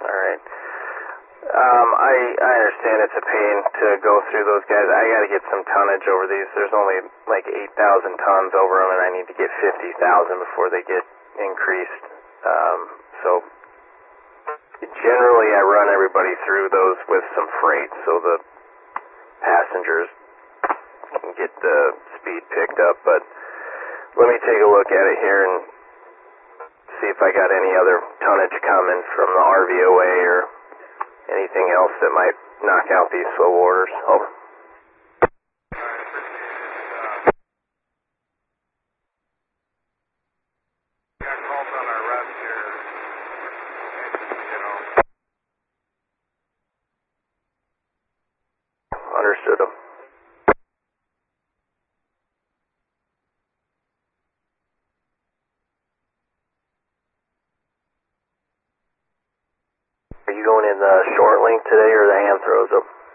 Alright. I understand it's a pain to go through those guys. I gotta get some tonnage over these. There's only like 8,000 tons over them, and I need to get 50,000 before they get increased. So generally I run everybody through those with some freight so the passengers can get the speed picked up. But let me take a look at it here and see if I got any other tonnage coming from the RVOA or anything else that might knock out these slow orders. Over. Got calls on our rest here. Understood them. Are you going in the short link today or the hand throws up?